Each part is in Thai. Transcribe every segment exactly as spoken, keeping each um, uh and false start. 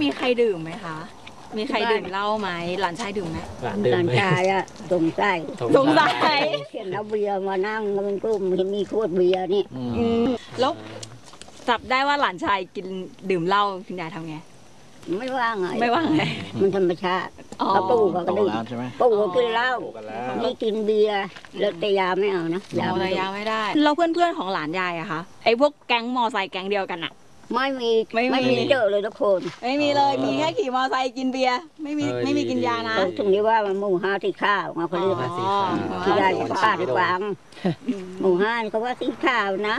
มีใครดื่มไหมคะมีใครดื่มเหล้าไหมหลานชายดื่มไหมหลานดื่มไหมหลานชายอะสงสัยสงสัยเขียนเอาเบียร์มานั่งมันกลุ่มเห็นมีขวดเบียร์นี่แล้วจับได้ว่าหลานชายกินดื่มเหล้าคุณยายทำไงไม่ว่าไงไม่ว่าไงมันธรรมชาติเขาปู่เขาก็ดื่มปู่เขากินเหล้านี่กินเบียร์แล้วแต่ยาไม่เอานะยาแต่ยาไม่ได้เราเพื่อนๆของหลานยายอะคะไอ้พวกแก๊งมอไซค์แก๊งเดียวกันอะไม่มีไม่มีเจอเลยทุกคนไม่มีเลยมีแค่ขี่มอไซค์กินเบียร์ไม่มีไม่มีกินยานะถึงนี้ว่ามันหมู่ห้าที่ข้าวเขาเรียกว่าที่ยายประกาศให้ฟังหมู่ห้าเขาว่าที่ข้าวนะ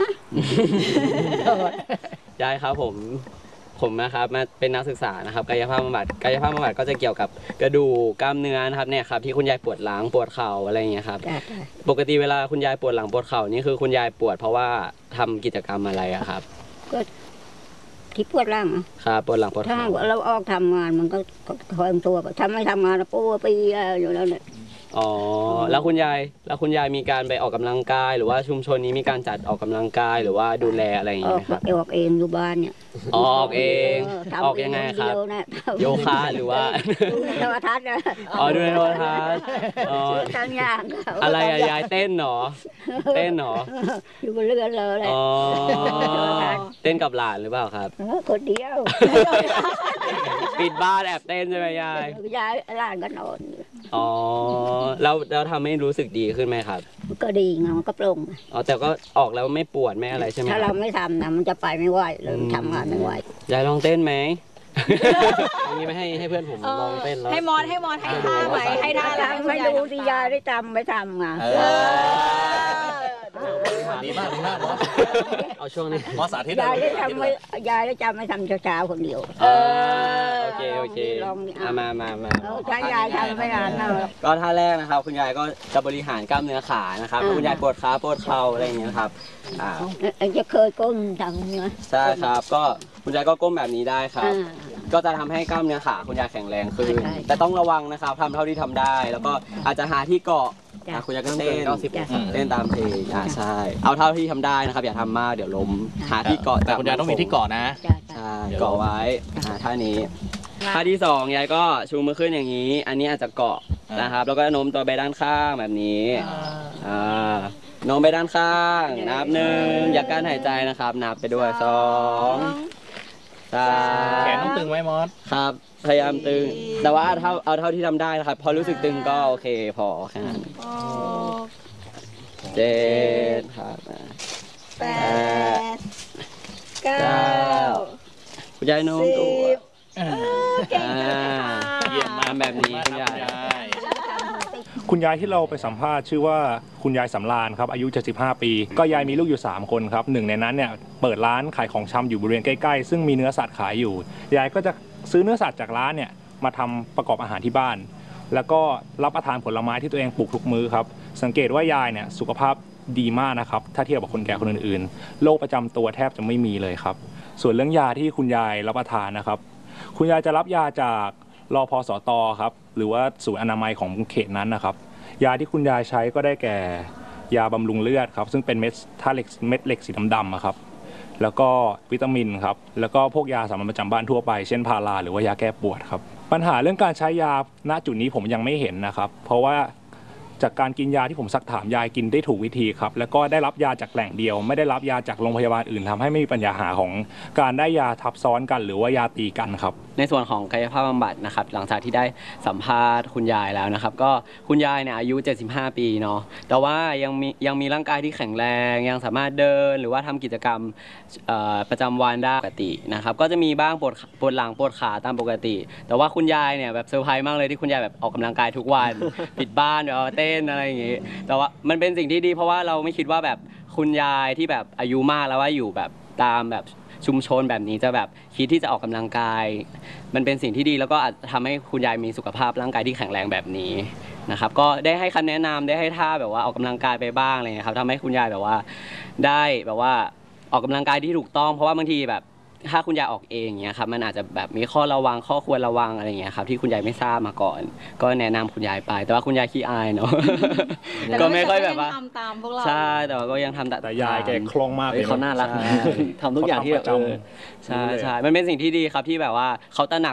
ยายครับผมผมนะครับมาเป็นนักศึกษานะครับกายภาพบำบัดกายภาพบำบัดก็จะเกี่ยวกับกระดูกกล้ามเนื้อนะครับเนี่ยครับที่คุณยายปวดหลังปวดเข่าอะไรอย่างเงี้ยครับปกติเวลาคุณยายปวดหลังปวดเข่านี่คือคุณยายปวดเพราะว่าทำกิจกรรมอะไรอะครับก็ที่ปวดหลังครับปวดหลังปวดเข่าถ้าเราออกทำงานมันก็คอยตัวทำไม่ทำงานปูปีอยู่แล้วเนี่ยอ๋อแล้วคุณยายแล้วคุณยายมีการไปออกกำลังกายหรือว่าชุมชนนี้มีการจัดออกกำลังกายหรือว่าดูแลอะไรอย่างเงี้ยครับออกเองอยู่บ้านเนี่ยออกเองออกยังไงครับโยคะหรือว่าดูในโทรทัศน์นะอ๋อดูในโทรทัศน์อ๋อทั้งอย่างอะไรอะยายเต้นหรอเต้นหรออยู่บนเรือเลยอ๋อเต้นกับหลานหรือเปล่าครับคนเดียวปิดบ้านแอบเต้นใช่ไหมยายยายหลานก็นอนอ๋อแล้วแล้วทำให้รู้สึกดีขึ้นไหมครับก็ดีไงมันก็โปร่งอ๋อแต่ก็ออกแล้วไม่ปวดไม่อะไรใช่ไหมถ้าเราไม่ทำนะมันจะไปไม่ไหวเลยทำงานไม่ไหวยายลองเต้นไหมอันนี้ไม่ให้ให้เพื่อนผมลองเต้นแล้วให้มอสให้มอสให้ท่าไหมให้ท่าแล้วไม่ดูที่ยายได้จำไม่ทำไงดีมากดีมากเอาช่วงนี้มอสาธิตยายได้ทำไม่ยายได้จำไม่ทำเช้าๆคนเดียวเออโอเคโอเคมามามาใช้ยายทำไม่นานนะก็ท่าแรกนะครับคุณยายก็จะบริหารกล้ามเนื้อขานะครับคุณยายปวดขาปวดเข่าอะไรอย่างเงี้ยครับอ่าจะเคยก้มทางเนื้อใช่ครับก็คุณยายก็ก้มแบบนี้ได้ครับก็จะทำให้กล้ามเนื้อขาคุณยายแข็งแรงขึ้นแต่ต้องระวังนะครับทำเท่าที่ทำได้แล้วก็อาจจะหาที่เกาะคุณยายก็เต้นเต้นตามเพลงอ่าใช่เอาเท่าที่ทำได้นะครับอย่าทำมากเดี๋ยวล้มหาที่เกาะแต่คุณยายต้องมีที่เกาะนะใช่เกาะไว้ท่านี้ท่าที่สองยายก็ชูมือขึ้นอย่างนี้อันนี้อาจจะเกาะนะครับแล้วก็โน้มตัวไปด้านข้างแบบนี้อ่าโน้มไปด้านข้างนับหนึ่งอย่ากั้นหายใจนะครับนับไปด้วยสองสามแขนต้องตึงไว้มอสครับพยายามตึงแต่ว่าเอาเท่าเอาเท่าที่ทำได้นะครับพอรู้สึกตึงก็โอเคพอแค่นั้นเจ็ดครับแปดเก้าคุณยายโน้มตัวเก่งจังค่ะเยี่ยมมากแบบนี้คุณยายคุณยายที่เราไปสัมภาษณ์ชื่อว่าคุณยายสำราญครับอายุเจ็ดสิบห้าปีก็ยายมีลูกอยู่สามคนครับหนึ่งในนั้นเนี่ยเปิดร้านขายของชำอยู่บริเวณใกล้ๆซึ่งมีเนื้อสัตว์ขายอยู่ยายก็จะซื้อเนื้อสัตว์จากร้านเนี่ยมาทำประกอบอาหารที่บ้านแล้วก็รับประทานผลไม้ที่ตัวเองปลูกทุกมื้อครับสังเกตว่ายายเนี่ยสุขภาพดีมากนะครับถ้าเทียบกับคนแก่คนอื่นๆโรคประจำตัวแทบจะไม่มีเลยครับส่วนเรื่องยาที่คุณยายรับประทานนะครับคุณยายจะรับยาจากรพสตครับหรือว่าศูนย์อนามัยของเขตนั้นนะครับยาที่คุณยายใช้ก็ได้แก่ยาบำรุงเลือดครับซึ่งเป็นเม็ดท่าเหล็กเม็ดเหล็กสีดำๆครับแล้วก็วิตามินครับแล้วก็พวกยาสามัญประจำบ้านทั่วไปเช่นพาราหรือว่ายาแก้ปวดครับปัญหาเรื่องการใช้ยาณจุดนี้ผมยังไม่เห็นนะครับเพราะว่าจากการกินยาที่ผมซักถามยายกินได้ถูกวิธีครับแล้วก็ได้รับยาจากแหล่งเดียวไม่ได้รับยาจากโรงพยาบาลอื่นทำให้ไม่มีปัญหาของการได้ยาทับซ้อนกันหรือว่ายาตีกันครับในส่วนของกายภาพบำบัดนะครับหลังจากที่ได้สัมภาษณ์คุณยายแล้วนะครับก็คุณยายเนี่ยอายุเจ็ดสิบห้าปีเนาะแต่ว่ายังมียังมีร่างกายที่แข็งแรงยังสามารถเดินหรือว่าทำกิจกรรมประจำวันได้ปกตินะครับก็จะมีบ้างปวดปวดหลังปวดขาตามปกติแต่ว่าคุณยายเนี่ยแบบเซอร์ไพรส์มากเลยที่คุณยายแบบออกกำลังกายทุกวัน ปิดบ้านเดี๋ยวเต้นอะไรอย่างงี้แต่ว่ามันเป็นสิ่งที่ดีเพราะว่าเราไม่คิดว่าแบบคุณยายที่แบบอายุมากแล้วว่าอยู่แบบตามแบบชุมชนแบบนี้จะแบบคิดที่จะออกกำลังกายมันเป็นสิ่งที่ดีแล้วก็ทำให้คุณยายมีสุขภาพร่างกายที่แข็งแรงแบบนี้นะครับก็ได้ให้คำแนะนำได้ให้ท่าแบบว่าออกกำลังกายไปบ้างอะไรเงี้ยครับทำให้คุณยายแบบว่าได้แบบว่าออกกำลังกายที่ถูกต้องเพราะว่าบางทีแบบถ้าคุณยายออกเองเงี้ยครับมันอาจจะแบบมีข้อระวังข้อควรระวังอะไรเงี้ยครับที่คุณยายไม่ทราบมาก่อนก็แนะนำคุณยายไปแต่ว่าคุณยายขี้อายเนาะก็ไม่ค่อยแบบว่าทำตามพวกเราใช่แต่ว่าก็ยังทำแต่ยายแกคล่องมากเลยเขาน่ารักทำทุกอย่างที่เออใช่ใช่มันเป็นสิ่งที่ดีครับที่แบบว่าเขาตระหนัก